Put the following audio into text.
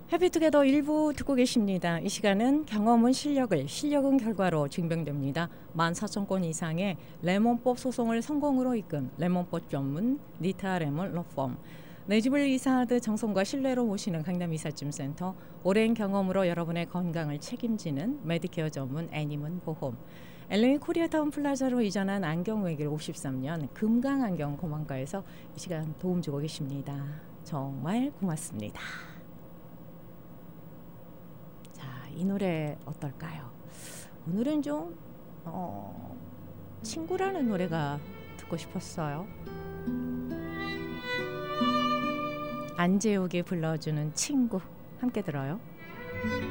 해피투게더 일부 듣고 계십니다. 이 시간은 경험은 실력을, 실력은 결과로 증명됩니다. 14,000건 이상의 레몬법 소송을 성공으로 이끈 레몬법 전문 니타 레몬 로펌. 내 집을 이사하듯 정성과 신뢰로 모시는 강남 이삿짐센터. 오랜 경험으로 여러분의 건강을 책임지는 메디케어 전문 애니문 보험. LA 코리아타운 플라자로 이전한 안경 외길 53년 금강안경 고만가에서 이 시간 도움 주고 계십니다. 정말 고맙습니다. 이 노래 어떨까요? 오늘은 좀 친구라는 노래가 듣고 싶었어요. 안재욱이 불러주는 친구 함께 들어요.